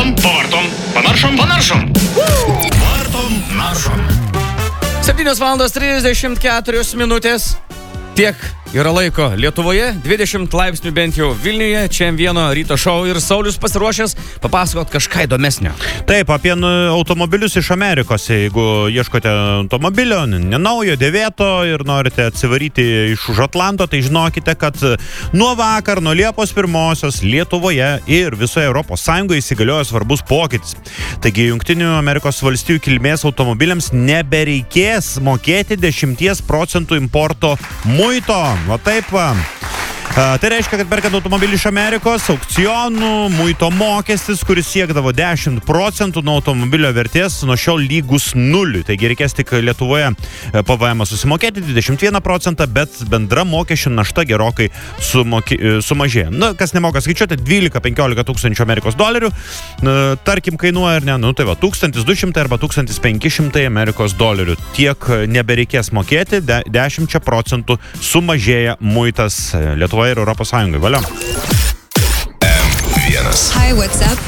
pavartom, panaršom. Vartom, naršom. 7:34 minutės. Tiek yra laiko Lietuvoje, 20 laipsnių bent jau Vilniuje, čia M1 ryto šou ir Saulius pasiruošęs papasakot kažką įdomesnio. Taip, apie automobilius iš Amerikos. Jeigu ieškote automobilio, nenaujo, dėvėto ir norite atsivaryti iš už Atlanto, tai žinokite, kad nuo vakar, nuo Liepos 1 Lietuvoje ir visoje Europos Sąjungoje įsigaliojo svarbus pokytis. Taigi, Jungtinių Amerikos valstijų kilmės automobiliams nebereikės mokėti 10% importo muito. Va taip va. Tai reiškia, kad perkant automobilį iš Amerikos, aukcionų, muito mokestis, kuris siekdavo 10% nuo automobilio vertės, nuo šiol lygus 0. Taigi reikės tik Lietuvoje PVM susimokėti 21%, bet bendra mokesčių našta gerokai sumažėjo. Na, kas nemoka skaičiuoti, 12-15 tūkstančių Amerikos dolerių, tarkim, kainuoja ar ne, tai va, 1200 arba 1500 Amerikos dolerių. Tiek nebereikės mokėti, 10% sumažėja muitas Lietuvoje ir Europos Sąjungai. Valia. M1. Hi, what's up?